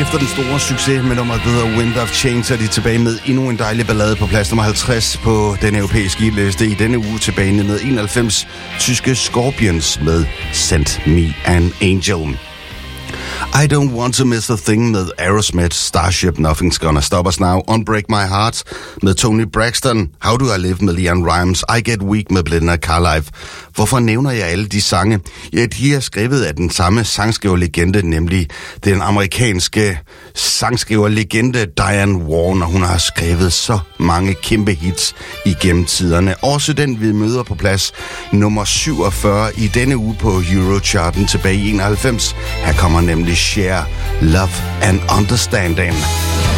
Efter den store succes med nummeret, der hedder Wind of Change, er de tilbage med endnu en dejlig ballade på plads nummer 50 på den europæiske hitliste. I denne uge tilbage med 91 tyske Scorpions med Send Me an Angel. I Don't Want to Miss a Thing med Aerosmith, Starship, Nothing's Gonna Stop Us Now, Unbreak My Heart med Tony Braxton, How Do I Live med Leanne Rimes, I Get Weak med Belinda Carlisle. Hvorfor nævner jeg alle de sange? Ja, de er skrevet af den samme sangskriverlegende, nemlig den amerikanske sangskriverlegende Diane Warren. Hun har skrevet så mange kæmpe hits igennem tiderne. Også den, vi møder på plads nummer 47 i denne uge på Eurocharten tilbage i 91. Her kommer nemlig Share, Love and Understanding.